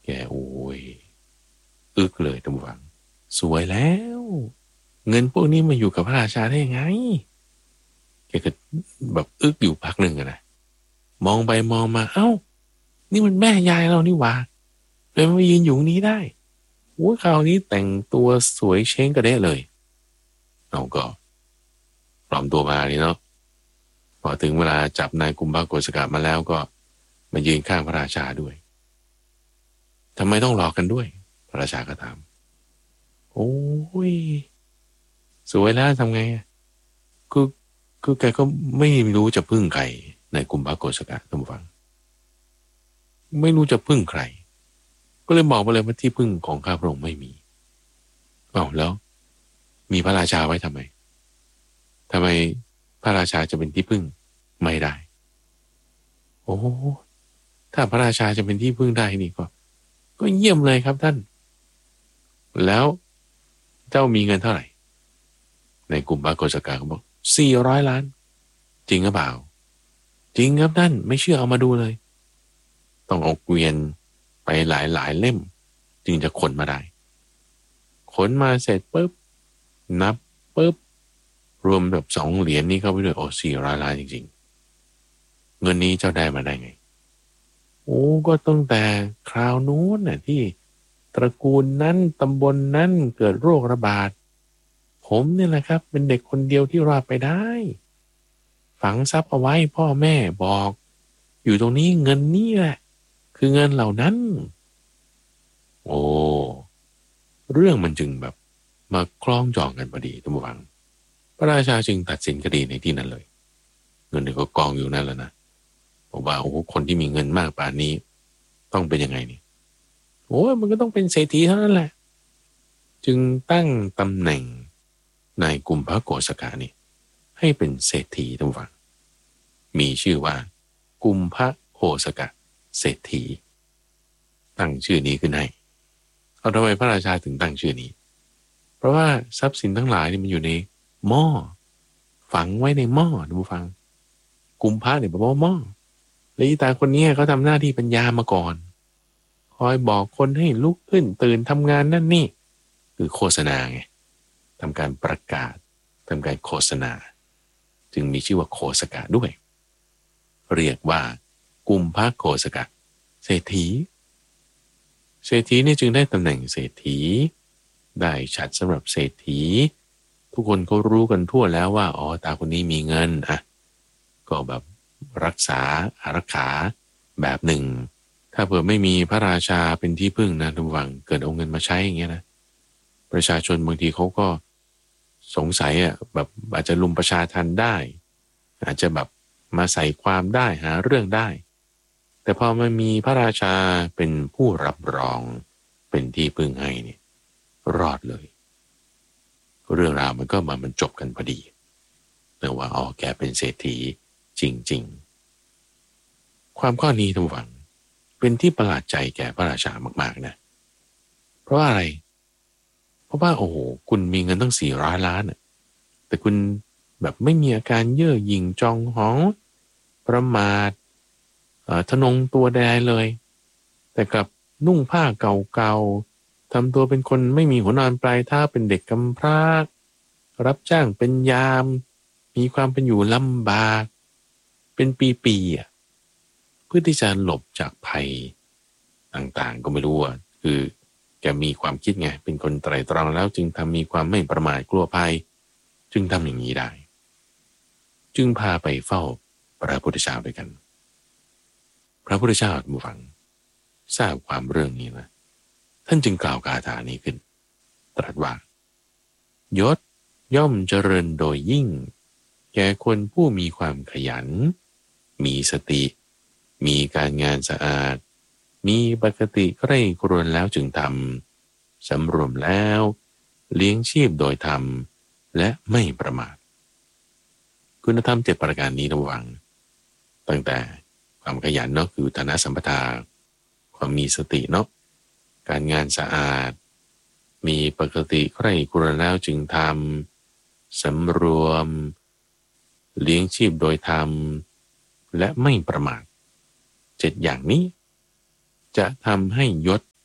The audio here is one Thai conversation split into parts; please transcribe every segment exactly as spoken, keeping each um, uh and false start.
แกโอ้ยอึกเลยท่านผู้ฟังสวยแล้วเงินพวกนี้มาอยู่กับพระราชาได้ยังไงแกก็แบบอึกอยู่พักหนึ่งนะมองไปมองมาเอ้านี่มันแม่ยายเรานี่หว่าเลยมายืนอยู่นี้ได้โอ้ยคราวนี้แต่งตัวสวยเช้งกระเด้เลยเราก็ปลอมตัวมานี่เนาะพอถึงเวลาจับนายกุมภโกศกะมาแล้วก็มายืนข้างพระราชาด้วยทำไมต้องหลอกกันด้วยพระราชาก็ถามโอ้ยสวยแล้วทำไงคือคือแกก็ไม่รู้จะพึ่งใครในกุมภโกศกะท่านผู้ฟังไม่รู้จะพึ่งใครก็เลยบอกไปเลยว่าที่พึ่งของข้าพระองค์ไม่มีอ้าวแล้วมีพระราชาไว้ทำไมทำไมพระราชาจะเป็นที่พึ่งไม่ได้โอ้ถ้าพระราชาจะเป็นที่พึ่งได้นี่ก็ก็เยี่ยมเลยครับท่านแล้วเจ้ามีเงินเท่าไหร่ในกลุ่มบาโกสกาเขาบอกสี่ร้อยล้านจริงหรือเปล่าจริงครับท่านไม่เชื่อเอามาดูเลยต้องเอาเกวียนไปหลายหลายเล่มจึงจะขนมาได้ขนมาเสร็จปุ๊บนับปุ๊บรวมแบบสองเหรียญนี้เข้าไปด้วยโอ้สี่ร้อยล้านจริงๆเงินนี้เจ้าได้มาได้ไงโอ้ก็ตั้งแต่คราวนู้นน่ะที่ตระกูลนั้นตำบลนั้นเกิดโรคระบาดผมเนี่ยแหละครับเป็นเด็กคนเดียวที่รอดไปได้ฝังทรัพย์เอาไว้พ่อแม่บอกอยู่ตรงนี้เงินนี่แหละคือเงินเหล่านั้นโอ้เรื่องมันจึงแบบมาคล้องจองกันพอดีท่านผู้ฟังพระราชาจึงตัดสินคดีในที่นั้นเลยเงินก็กองอยู่นั่นแล้วนะบอกว่าโอ้คนที่มีเงินมากป่านนี้ต้องเป็นยังไงนี่โอ้มันก็ต้องเป็นเศรษฐีเท่านั้นแหละจึงตั้งตำแหน่งนายกุมภโกศกะนี่ให้เป็นเศรษฐีท่านผู้ฟังมีชื่อว่ากุมภโกศกะเศรษฐีตั้งชื่อนี้ขึ้นให้เอาทำไมพระราชาถึงตั้งชื่อนี้เพราะว่าทรัพย์สินทั้งหลายนี่มันอยู่ในหม้อฝังไว้ในหม้อท่านผู้ฟังกุมภะเนี่ยแปลว่าหม้อและอีตาคนนี้เขาทำหน้าที่เป็นยามมาก่อนคอยบอกคนให้ลุกขึ้นตื่นทำงานนั่นนี่คือโฆษณาไงทำการประกาศทำการโฆษณาจึงมีชื่อว่าโฆษกะด้วยเรียกว่ากุมภโกศกะเศรษฐีเศรษฐีนี่จึงได้ตำแหน่งเศรษฐีได้ฉัตรสำหรับเศรษฐีทุกคนเขารู้กันทั่วแล้วว่าอ๋อตาคนนี้มีเงินอ่ะก็แบบรักษาอารักขาแบบหนึ่งถ้าเผื่อไม่มีพระราชาเป็นที่พึ่งนะทุกวังเกิดเอาเงินมาใช้อย่างเงี้ยนะประชาชนบางทีเขาก็สงสัยอ่ะแบบอาจจะลุมประชาทันได้อาจจะแบบมาใส่ความได้หาเรื่องได้แต่พอมันมีพระราชาเป็นผู้รับรองเป็นที่พึ่งให้นี่รอดเลยเรื่องราวมันก็มามันจบกันพอดีเนื่องว่าอ๋อแกเป็นเศรษฐีจริงๆความข้อนี้ท่านผู้ฟังเป็นที่ประหลาดใจแก่พระราชามากๆนะเพราะอะไรเพราะว่าโอ้โหคุณมีเงินตั้งสี่ร้อยล้านแต่คุณแบบไม่มีอาการเย่อหยิ่งจองหองประมาททะนงตัวแดเลยแต่กับนุ่งผ้าเก่าๆทำตัวเป็นคนไม่มีหัวนอนปลายเท้าเป็นเด็กกำพร้ารับจ้างเป็นยามมีความเป็นอยู่ลำบากเป็นปีๆอ่ะเพื่อที่จะหลบจากภัยต่างๆก็ไม่รู้อ่ะคือแกมีความคิดไงเป็นคนไตร่ตรองแล้วจึงทำมีความไม่ประมาทกลัวภัยจึงทำอย่างนี้ได้จึงพาไปเฝ้าพระพุทธเจ้าด้วยกันพระพุทธเจ้าท่านผู้ฟังทราบความเรื่องนี้นะท่านจึงกล่าวคาถานี้ขึ้นตรัสว่ายศย่อมเจริญโดยยิ่งแก่คนผู้มีความขยันมีสติมีการงานสะอาดมีปกติใคร่ครวญแล้วจึงทำสำรวมแล้วเลี้ยงชีพโดยธรรมและไม่ประมาทคุณธรรมเจ็ดประการนี้ระวังตั้งแต่ความขยันเนาะคือฐานะสัมปทาความมีสติเนาะการงานสะอาดมีปกติใคร่ครวญแล้วจึงทำสำรวมเลี้ยงชีพโดยธรรมและไม่ประมาทเจ็ดอย่างนี้จะทำให้ยศ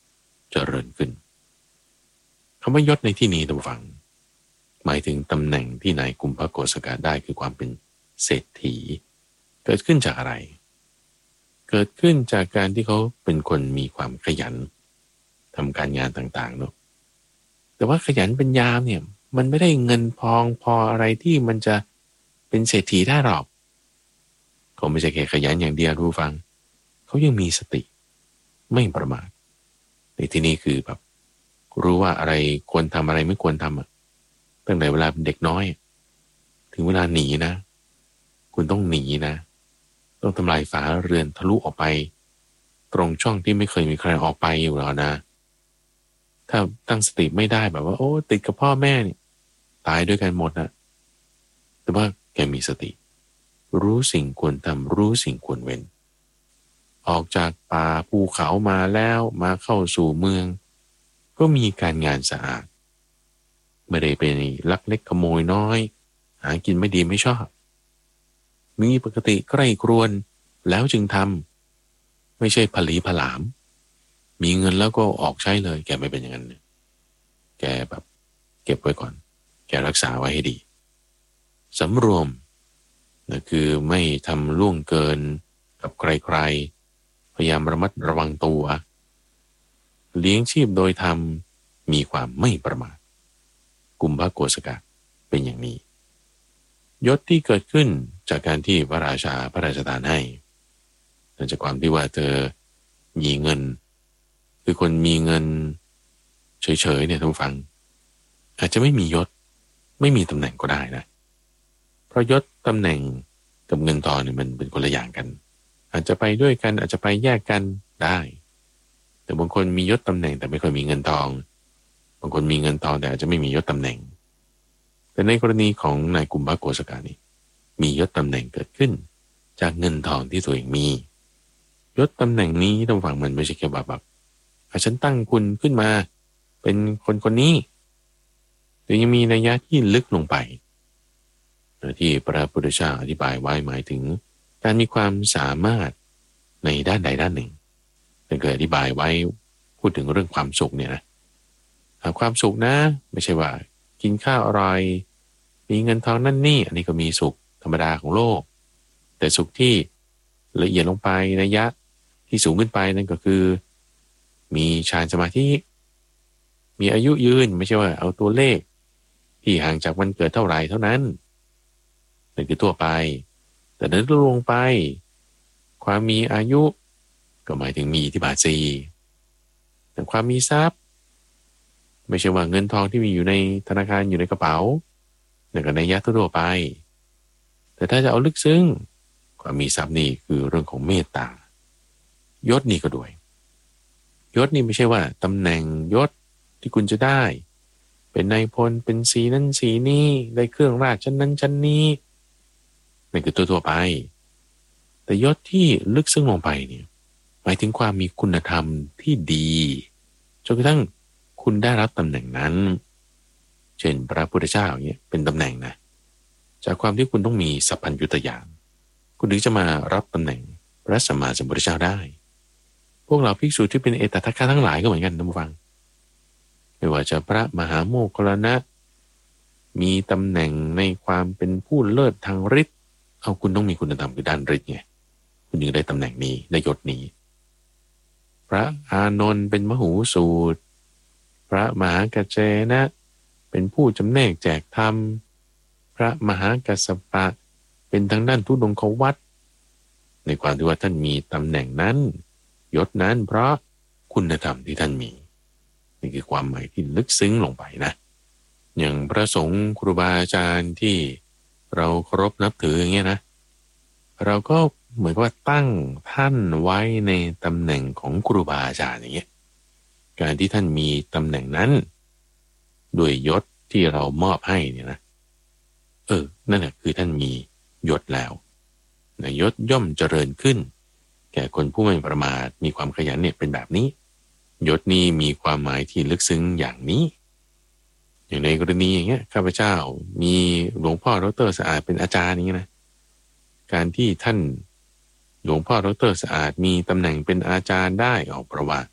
เจริญขึ้นคำว่ายศในที่นี้ท่านผู้ฟังหมายถึงตำแหน่งที่นายกุมภโกสกะได้คือความเป็นเศรษฐีเกิดขึ้นจากอะไรเกิดขึ้นจากการที่เขาเป็นคนมีความขยันทำการงานต่างๆเนาะแต่ว่าขยันเป็นยามเนี่ยมันไม่ได้เงินพองพออะไรที่มันจะเป็นเศรษฐีได้หรอกเขาไม่ใช่แค่ขยันอย่างเดียวรู้ฟังเขายังมีสติไม่ประมาทในที่นี้คือแบบรู้ว่าอะไรควรทำอะไรไม่ควรทำอ่ะตั้งแต่เวลาเป็นเด็กน้อยถึงเวลาหนีนะคุณต้องหนีนะต้องทำลายฝาเรือนทะลุออกไปตรงช่องที่ไม่เคยมีใครออกไปอยู่แล้วนะถ้าตั้งสติไม่ได้แบบว่าโอ้ติดกับพ่อแม่เนี่ยตายด้วยกันหมดนะแต่ว่าแกมีสติรู้สิ่งควรทำรู้สิ่งควรเว้นออกจากป่าภูเขามาแล้วมาเข้าสู่เมืองก็มีการงานสะอาดไม่ได้เป็นลักเล็กขโมยน้อยหากินไม่ดีไม่ชอบมีปกติใกล้ครวนแล้วจึงทำไม่ใช่ผลีผลามมีเงินแล้วก็ออกใช้เลยแกไม่เป็นอย่างนั้นแกแบบเก็บไว้ก่อนแกรักษาไว้ให้ดีสำรวมนะคือไม่ทำล่วงเกินกับใครๆพยายามระมัดระวังตัวเลี้ยงชีพโดยธรรมมีความไม่ประมาทกุมภโกสกะเป็นอย่างนี้ยศที่เกิดขึ้นจากการที่พระราชาพระราชทานให้เนื่องจากความที่ว่าเธอมีเงินคือคนมีเงินเฉยๆเนี่ยท่านฟังอาจจะไม่มียศไม่มีตำแหน่งก็ได้นะเพราะยศตำแหน่งกับเงินทองเนี่ยมันเป็นคนละอย่างกันอาจจะไปด้วยกันอาจจะไปแยกกันได้แต่บางคนมียศตำแหน่งแต่ไม่ค่อยมีเงินทองบางคนมีเงินทองแต่อาจจะไม่มียศตำแหน่งแต่ในกรณีของนายกุมภโกสกะนี่มียศตำแหน่งเกิดขึ้นจากเงินทองที่ตัวเองมียศตำแหน่งนี้ต้องฟังมันไม่ใช่แค่แบบแบบฉันตั้งคุณขึ้นมาเป็นคนคนนี้แต่ยังมีนัยยะที่ลึกลงไปที่พระพุทธเจ้าอธิบายไว้หมายถึงการมีความสามารถในด้านใดด้านหนึ่งท่านเคยอธิบายไว้พูดถึงเรื่องความสุขเนี่ยนะความสุขนะไม่ใช่ว่ากินข้าวอร่อยมีเงินทองนั่นนี่อันนี้ก็มีสุขธรรมดาของโลกแต่สุขที่ละเอียดลงไปนัยยะที่สูงขึ้นไปนั่นก็คือมีฌานสมาธิมีอายุยืนไม่ใช่ว่าเอาตัวเลขที่ห่างจากวันเกิดเท่าไหร่เท่านั้นนั่นคือทั่วไปแต่เดินลงไปความมีอายุก็หมายถึงมีอิทธิบาทสี่แต่ความมีทรัพย์ไม่ใช่ว่าเงินทองที่มีอยู่ในธนาคารอยู่ในกระเป๋านั่นก็นัยยะทั่วไปแต่ถ้าจะเอาลึกซึ้งความมีทรัพย์นี่คือเรื่องของเมตตายศนี่ก็ด้วยยศนี่ไม่ใช่ว่าตำแหน่งยศที่คุณจะได้เป็นนายพลเป็นสีนั้นสีนี้ได้เครื่องราชชั้นนั้นชั้นนี้นั่นคือตัวทั่วไปแต่ยศที่ลึกซึ้งลงไปเนี่ยหมายถึงความมีคุณธรรมที่ดีจนกระทั่งคุณได้รับตำแหน่งนั้นเช่นพระพุทธเจ้าเนี่ยเป็นตำแหน่งนะจากความที่คุณต้องมีสัพพัญญุตญาณคุณถึงจะมารับตำแหน่งพระสัมมาสัมพุทธเจ้าได้พวกเราภิกษุที่เป็นเอตทัคคะทั้งหลายก็เหมือนกันท่านผู้ฟังไม่ว่าจะพระมหาโมคคัลลานะมีตำแหน่งในความเป็นผู้เลิศทางฤทธิ์เอาคุณต้องมีคุณธรรมคือด้านฤทธิ์ไงคุณถึงได้ตำแหน่งนี้ได้ยศนี้พระอานนท์เป็นมหูสูตรพระมหากัจเจนะเป็นผู้จำแนกแจกธรรมพระมหากัสสปะเป็นทางด้านทุดงควัตรในความที่ว่าท่านมีตำแหน่งนั้นยศนั้นเพราะคุณธรรมที่ท่านมีนี่คือความหมายที่ลึกซึ้งลงไปนะอย่างพระสงฆ์ครูบาอาจารย์ที่เราเคารพนับถืออย่างเงี้ยนะเราก็เหมือนกับว่าตั้งท่านไว้ในตำแหน่งของครูบาอาจารย์อย่างเงี้ยการที่ท่านมีตำแหน่งนั้นด้วยยศที่เรามอบให้เนี่ยนะเออนั่นแหละคือท่านมียศแล้วนะยศย่อมเจริญขึ้นแก่คนผู้ไม่ประมาทมีความขยันเนี่ยเป็นแบบนี้ยศนี้มีความหมายที่ลึกซึ้งอย่างนี้อย่างในกรณีอย่างเงี้ยข้าพเจ้ามีหลวงพ่อดร.สะอาดเป็นอาจารย์อย่างเงี้ยนะการที่ท่านหลวงพ่อดร.สะอาดมีตำแหน่งเป็นอาจารย์ได้ออกเพราะว่า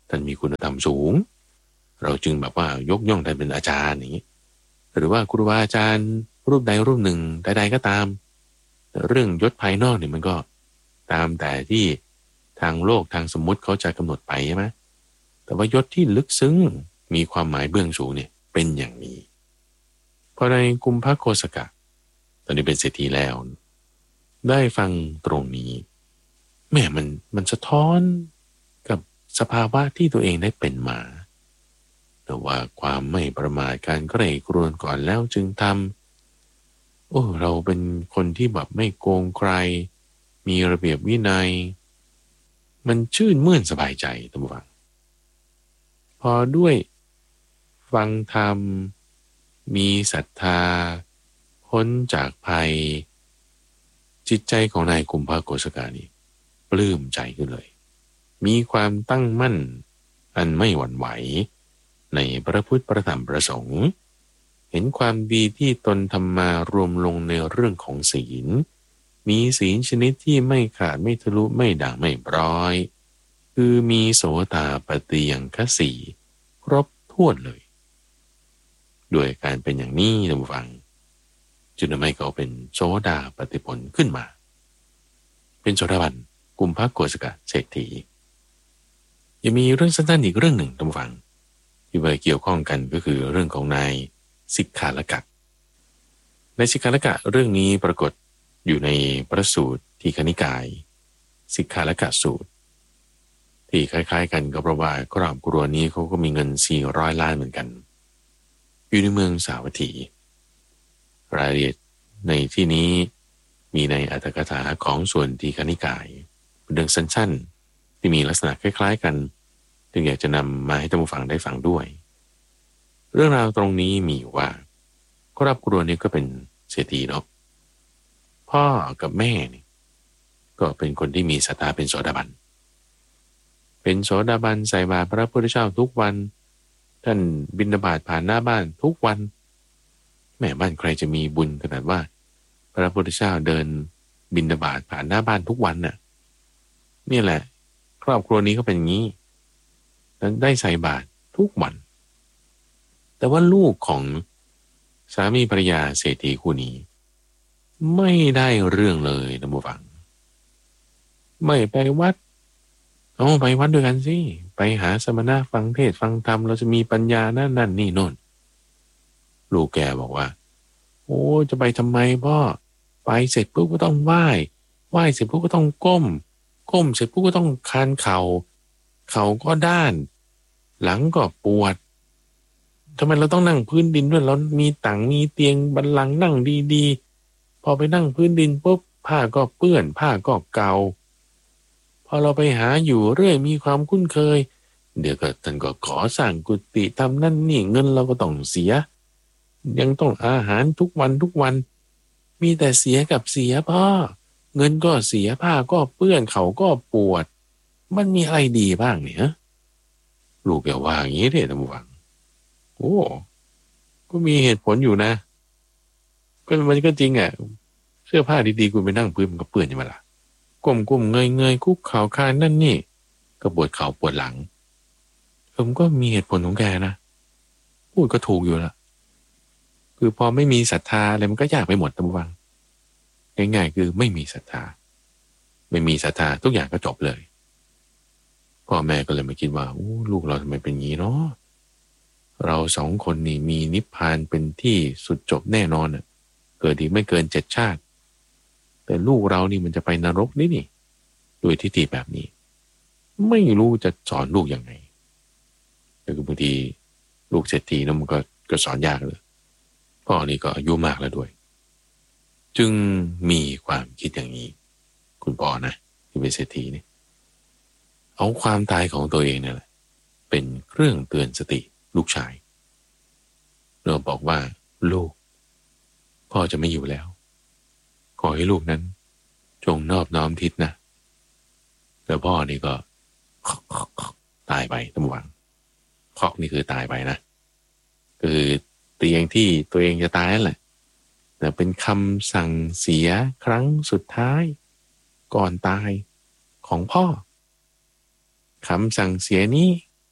ท่านมีคุณธรรมสูงเราจึงแบบว่ายกย่องท่านเป็นอาจารย์อย่างนี้หรือว่าครูบาอาจารย์รูปใดรูปหนึ่งใดๆก็ตามเรื่องยศภายนอกเนี่ยมันก็ตามแต่ที่ทางโลกทางสมมุติเขาจะกำหนดไปใช่ไหมแต่ว่ายศที่ลึกซึ้งมีความหมายเบื้องสูงเนี่ยเป็นอย่างนี้พอในกุมภโคสกะตอนนี้เป็นเศรษฐีแล้วได้ฟังตรงนี้แม่มันมันสะท้อนกับสภาวะที่ตัวเองได้เป็นมาแต่ว่าความไม่ประมาทการใคร่ครวญก่อนแล้วจึงทำโอ้เราเป็นคนที่แบบไม่โกงใครมีระเบียบวินัยมันชื่นมื่นสบายใจท่านผู้ฟังพอด้วยฟังธรรมมีศรัทธาพ้นจากภัยจิตใจของนายกุมภโกสกานี่ปลื้มใจขึ้นเลยมีความตั้งมั่นอันไม่หวั่นไหวในพระพุทธพระธรรมพระสงฆ์เห็นความดีที่ตนทำมารวมลงในเรื่องของศีลมีศีลชนิดที่ไม่ขาดไม่ทะลุไม่ด่างไม่ปร้อยคือมีโสตาปฏิยังคสีครบถ้วนเลยด้วยการเป็นอย่างนี้ท่านผู้ฟังจึงทำให้เขาเป็นโสดาปฏิผลขึ้นมาเป็นโสดาบันกุมภโกสกะเศรษฐียังมีเรื่องสั้นๆอีกเรื่องหนึ่งท่านผู้ฟังที่ไปเกี่ยวข้องกันก็คือเรื่องของนายสิกขาลกะในสิกขาลกะเรื่องนี้ปรากฏอยู่ในพระสูตรทีฆนิกายสิกขาลกะสูตรที่คล้ายๆกันก็เพราะว่าครอบครัวนี้เขาก็มีเงินสี่ร้อยล้านเหมือนกันอยู่ในเมืองสาวัตถีรายละเอียดในที่นี้มีในอัตถกถาของส่วนทีฆนิกายเรื่องสั้นๆที่มีลักษณะคล้ายๆกันจึงอยากจะนำมาให้ท่านผู้ฟังได้ฟังด้วยเรื่องราวตรงนี้มีว่าครอบครัวนี้ก็เป็นเศรษฐีเนาะพ่อกับแม่นี่ก็เป็นคนที่มีศรัทธาเป็นโสดาบันเป็นโสดาบันใส่บาตรพระพุทธเจ้าทุกวันท่านบิณฑบาตผ่านหน้าบ้านทุกวันแม่บ้านใครจะมีบุญขนาดว่าพระพุทธเจ้าเดินบิณฑบาตผ่านหน้าบ้านทุกวันน่ะนี่แหละครอบครัวนี้ก็เป็นอย่างนี้นั้นได้ใส่บาตรทุกวันแต่ว่าลูกของสามีภรรยาเศรษฐีคู่นี้ไม่ได้เรื่องเลยท่านผู้ฟังไม่ไปวัดเอาไปวัดด้วยกันสิไปหาสมณะฟังเทศฟังธรรมเราจะมีปัญญานั่นนั่นนี่โน่นลูกแกบอกว่าโอ้จะไปทำไมพ่อไปเสร็จปุ๊บก็ต้องไหว้ไหว้เสร็จปุ๊บก็ต้องก้มก้มเสร็จปุ๊บก็ต้องคานเข่าเข่าก็ด้านหลังก็ปวดทำไมเราต้องนั่งพื้นดินด้วยเรามีตังมีเตียงบัลลังก์นั่งดีๆพอไปนั่งพื้นดินปุ๊บผ้าก็เปื้อนผ้าก็เก่าพอเราไปหาอยู่เรื่อยมีความคุ้นเคยเดี๋ยวก็ท่านก็ขอสร้างกุฏิทำนั่นนี่เงินเราก็ต้องเสียยังต้องอาหารทุกวันทุกวันมีแต่เสียกับเสียพ่อเงินก็เสียผ้าก็เปื้อนเขาก็ปวดมันมีอะไรดีบ้างเนี่ยลูกแกว่าอย่างนี้เด้ท่านผู้ฟังโอ้ก็มีเหตุผลอยู่นะก็มันก็จริงอ่ะเสื้อผ้าดีๆคุณไปนั่งพื้นมันก็เปื้อนใช่ไหมล่ะก้มๆเงยๆคุกเข่าคานนั่นนี่ก็ปวดเข่าปวดหลังผมก็มีเหตุผลของแกนะพูดก็ถูกอยู่ละคือพอไม่มีศรัทธาอะไรมันก็ยากไปหมดท่านผู้ฟังง่ายๆคือไม่มีศรัทธาไม่มีศรัทธาทุกอย่างก็จบเลยพ่อแม่ก็เลยมาคิดว่าโอ้ลูกเราทำไมเป็นงี้เนาะเราสองคนนี่มีนิพพานเป็นที่สุดจบแน่นอนอ่ะเกิดอีกไม่เกินเจ็ดชาติแต่ลูกเรานี่มันจะไปนรกนี่นี่ด้วยทิฏฐิแบบนี้ไม่รู้จะสอนลูกยังไงแต่บางทีลูกเศรษฐีนะมันก็ก็สอนยากเลยพ่อนี่ก็อายุมากแล้วด้วยจึงมีความคิดอย่างนี้คุณพ่อนะที่เป็นเศรษฐีนี่เอาความตายของตัวเองเนี่ยแหละเป็นเครื่องเตือนสติลูกชายเราบอกว่าลูกพ่อจะไม่อยู่แล้วขอให้ลูกนั้นจงนอบน้อมทิศนะแล้วพ่อนี่ก็ตายไปตั้งหวังเคาะนี่คือตายไปนะคือเตียงที่ตัวเองจะตายนั่นแหละแต่เป็นคำสั่งเสียครั้งสุดท้ายก่อนตายของพ่อคำสั่งเสียนี้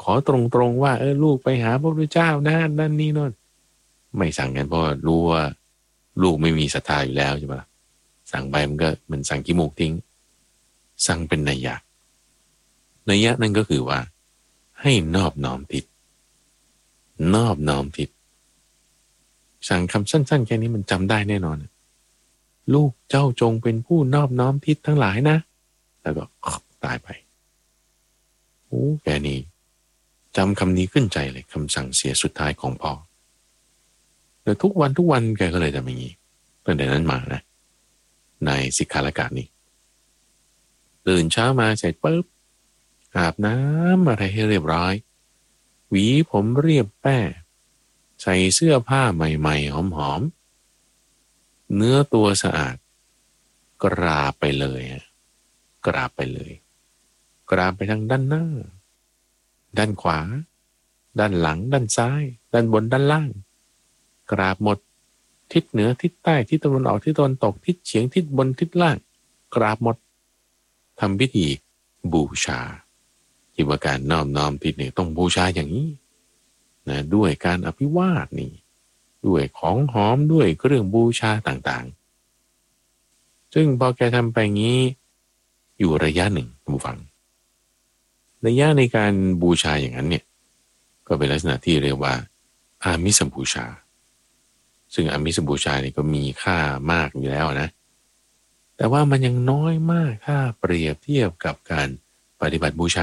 อตรงๆว่าเออลูกไปหาพระพุทธเจ้านะนั่นนี่โน่นไม่สั่งกันเพราะรู้ว่าลูกไม่มีศรัทธาอยู่แล้วใช่ไหมล่ะสั่งไปมันก็เหมือนสั่งขี้มูกทิ้งสั่งเป็นนัยยะนัยยะนั่นก็คือว่าให้นอบน้อมทิศนอบน้อมทิศสั่งคำสั้นๆแค่นี้มันจำได้แน่นอนลูกเจ้าจงเป็นผู้นอบน้อมทิศทั้งหลายนะแล้วก็ตายไปโอ้แกนี่จำคำนี้ขึ้นใจเลยคำสั่งเสียสุดท้ายของพ่อแต่ทุกวันทุกวันแกก็เลยทำอย่างนี้ตั้งแต่นั้นมานะในสิกขาละกะนี้ตื่นเช้ามาเสร็จปุ๊บอาบน้ำอะไรให้เรียบร้อยหวีผมเรียบแป้ใส่เสื้อผ้าใหม่ๆหอมๆเนื้อตัวสะอาดกราบไปเลยกราบไปเลยกราบไปทางด้านหน้าด้านขวาด้านหลังด้านซ้ายด้านบนด้านล่างกราบหมดทิศเหนือทิศใต้ทิศตะวันออกทิศตะวันตกทิศเฉียงทิศบนทิศล่างกราบหมดทำพิธีบูชาคิดว่าการน้อมน้อมทิศเนี่ยต้องบูชาอย่างนี้นะด้วยการอภิวาทนี่ด้วยของหอมด้วยเครื่องบูชาต่างๆซึ่งพอแกทำไปงี้อยู่ระยะหนึ่งท่านผู้ฟังระยะในการบูชาอย่างนั้นเนี่ยก็เป็นลักษณะที่เรียกว่าอามิสบูชาซึ่งอามิสบูชานี่ก็มีค่ามากอยู่แล้วนะแต่ว่ามันยังน้อยมากถ้าเปรียบเทียบกับการปฏิบัติบูชา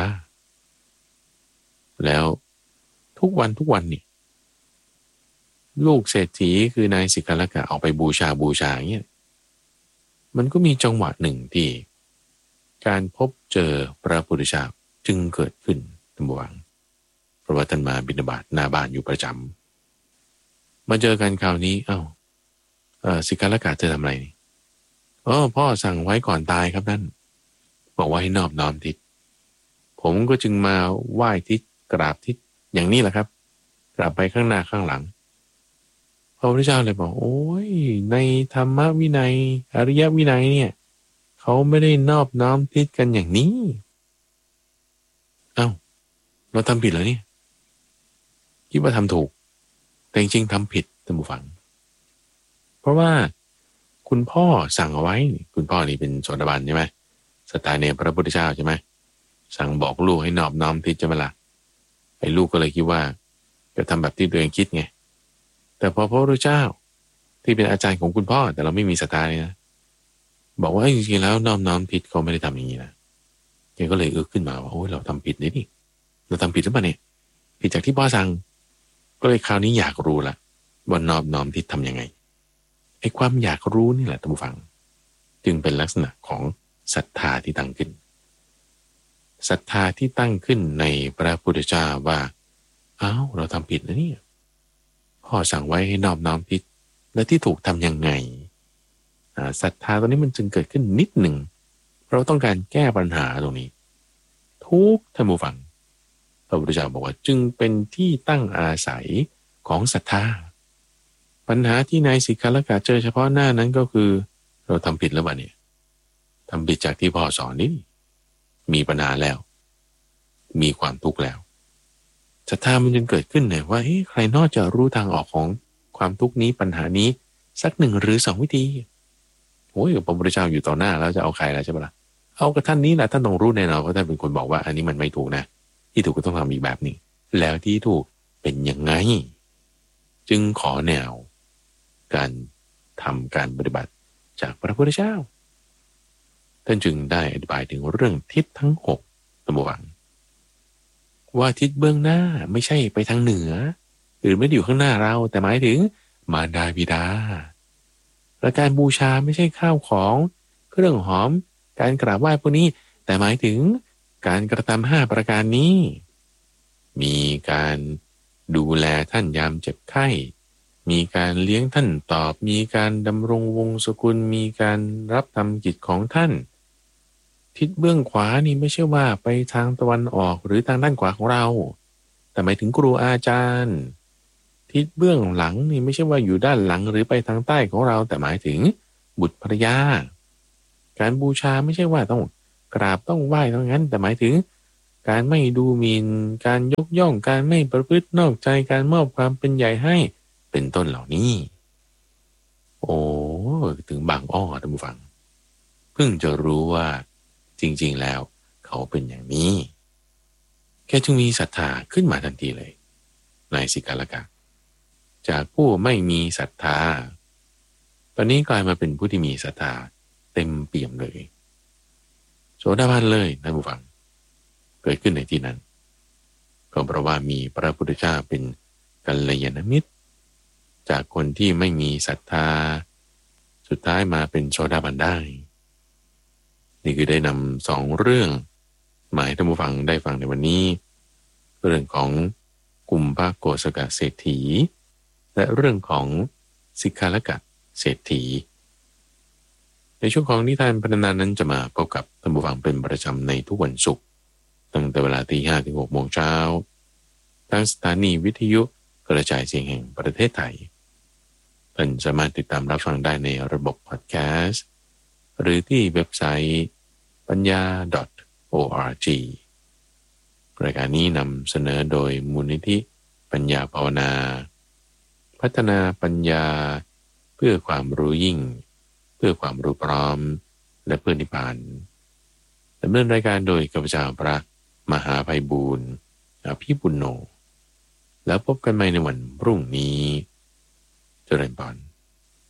แล้วทุกวันทุกวันนี่ลูกเศรษฐีคือนายสิกขละกะออกไปบูชาบูชาอย่างเงี้ยมันก็มีจังหวะหนึ่งที่การพบเจอพระพุทธเจ้าจึงเกิดขึ้นท่านผู้ฟังเพราะว่าท่านมาบิณฑบาตหน้าบ้านอยู่ประจำมาเจอกันคราวนี้เอ้าเอ่อสิกขละกะจะทำอะไรนี่อ๋อพ่อสั่งไว้ก่อนตายครับนั่นบอกว่าให้นอบน้อมทิศผมก็จึงมาไหว้ทิศกราบทิศอย่างนี้แหละครับกราบไปข้างหน้าข้างหลังพระพุทธเจ้าเลยบอกโอ้ยในธรรมวินัยอริยวินัยเนี่ยเขาไม่ได้นอบน้อมทิศกันอย่างนี้เอ้าเราทำผิดเหรอเนี่ยคิดว่าทำถูกแต่จริงๆทำผิดท่านผู้ฟังเพราะว่าคุณพ่อสั่งเอาไว้คุณพ่อนี่เป็นโสดาบันใช่ไหมศรัทธาในพระพุทธเจ้าใช่ไหมสั่งบอกลูกให้นอบน้อมทิศจะมาละไอ้ลูกก็เลยคิดว่าจะทำแบบที่ตัวเองคิดไงแต่พอพระพุทธเจ้าที่เป็นอาจารย์ของคุณพ่อแต่เราไม่มีศรัทธาเลยนะบอกว่าจริงๆแล้วนอบน้อมทิศเขาไม่ได้ทำอย่างนี้นะแกก็เลยเออขึ้นมาว่าโอ้ยเราทำผิดนี่นี่เราทำผิดหรือเปล่าเนี่ยผิดจากที่พ่อสั่งก็เลยคราวนี้อยากรู้ละว่านอบน้อมทิศทำยังไงไอ้ความอยากรู้นี่แหละท่านผู้ฟังจึงเป็นลักษณะของศรัทธาที่ตั้งขึ้นศรัทธาที่ตั้งขึ้นในพระพุทธเจ้าว่าอ้าวเราทำผิดนะเนี่ยพ่อสั่งไว้ให้นอบน้อมทิศและที่ถูกทำยังไงศรัทธาตรงนี้มันจึงเกิดขึ้นนิดหนึ่งเราต้องการแก้ปัญหาตรงนี้ทุกท่านผู้ฟังพระพุทธเจ้าบอกว่าจึงเป็นที่ตั้งอาศัยของศรัทธาปัญหาที่นายสิกขละกะเจอเฉพาะหน้านั้นก็คือเราทำผิดแล้วบ้าเนี่ยทำผิดจากที่พ่อสอนนี่มีปัญหาแล้วมีความทุกข์แล้วศรัทธามันจึงเกิดขึ้นเนี่ยว่าเฮ้ยใครนอกจะรู้ทางออกของความทุกข์นี้ปัญหานี้สักหนึ่งหรือสองวิธีโอ้ยพระพุทธเจ้าอยู่ต่อหน้าแล้วจะเอาใครแล้วใช่ปะล่ะเอากับท่านนี้แหละท่านต้องรู้แน่นอนเพราะท่านเป็นคนบอกว่าอันนี้มันไม่ถูกนะที่ถูกก็ต้องทำอีกแบบนี้แล้วที่ถูกเป็นยังไงจึงขอแนวการทำการปฏิบัติจากพระพุทธเจ้าท่านจึงได้อธิบายถึงเรื่องทิศทั้งหกตามวังว่าทิศเบื้องหน้าไม่ใช่ไปทางเหนือหรือไม่ได้อยู่ข้างหน้าเราแต่หมายถึงมารดาบิดาและการบูชาไม่ใช่ข้าวของเครื่องหอมการกราบไหว้พวกนี้แต่หมายถึงการกระทำห้าประการนี้มีการดูแลท่านยามเจ็บไข้มีการเลี้ยงท่านตอบมีการดำรงวงศกุลมีการรับทำกิจของท่านทิศเบื้องขวานี่ไม่ใช่ว่าไปทางตะวันออกหรือทางด้านขวาของเราแต่หมายถึงครูอาจารย์ทิศเบื้องหลังนี่ไม่ใช่ว่าอยู่ด้านหลังหรือไปทางใต้ของเราแต่หมายถึงบุตรภรรยาการบูชาไม่ใช่ว่าต้องกราบต้องไหว้เท่านั้นแต่หมายถึงการไม่ดูหมิ่นการยกย่องการไม่ประพฤตินอกใจการมอบความเป็นใหญ่ให้เป็นต้นเหล่านี้โอ้ถึงบางอ้อท่านผู้ฟังเพิ่งจะรู้ว่าจริงๆแล้วเขาเป็นอย่างนี้แค่จึงมีศรัทธาขึ้นมาทันทีเลยในสิกาลกะจากผู้ไม่มีศรัทธาตอนนี้กลายมาเป็นผู้ที่มีศรัทธาเต็มเปี่ยมเลยโสดาบันเลยท่านผู้ฟังเกิดขึ้นในที่นั้นก็เพราะว่ามีพระพุทธเจ้าเป็นกัลยาณมิตรจากคนที่ไม่มีศรัทธาสุดท้ายมาเป็นโสดาบันได้นี่คือได้นำสองเรื่องมาให้ท่านผู้ฟังได้ฟังในวันนี้เรื่องของกุมภโกสกเศรษฐีและเรื่องของสิกขาลกะเศรษฐีในช่วงของนิทานพรรณนานั้นจะมาพบกับท่านผู้ฟังเป็นประจำในทุกวันศุกร์ตั้งแต่เวลาตีห้าถึงหกโมงเช้าทางสถานีวิทยุกระจายเสียงแห่งประเทศไทยท่านสามารถติดตามรับฟังได้ในระบบพอดแคสต์หรือที่เว็บไซต์ปัญญา .org รายการนี้นำเสนอโดยมูลนิธิปัญญาภาวนาพัฒนาปัญญาเพื่อความรู้ยิ่งเพื่อความรู้พร้อมและเพื่อนิพพานดำเนินรายการโดยข้าพเจ้าพระมหาไพบูลย์อภิปุณโญแล้วพบกันใหม่ในวันพรุ่งนี้เจริญพร